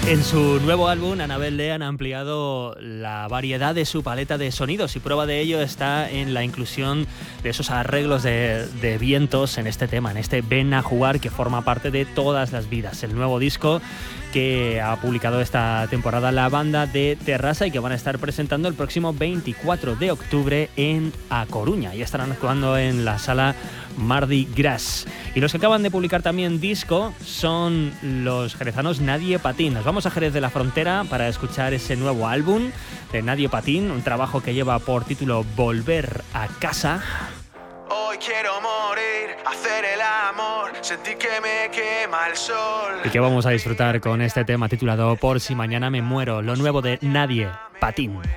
En su nuevo álbum, Anabel Lee han ampliado la variedad de su paleta de sonidos y prueba de ello está en la inclusión de esos arreglos de vientos en este tema, en este Ven a jugar, que forma parte de Todas las vidas, el nuevo disco que ha publicado esta temporada la banda de Terrassa y que van a estar presentando el próximo 24 de octubre en A Coruña y estarán actuando en la sala Mardi Gras. Y los que acaban de publicar también disco son los jerezanos Nadie Patín. Nos vamos a Jerez de la Frontera para escuchar ese nuevo álbum de Nadie Patín, un trabajo que lleva por título Volver a casa. Hoy quiero morir, hacer el amor, sentir que me quema el sol. Y que vamos a disfrutar con este tema titulado Por si mañana me muero, lo nuevo de Nadie Patín.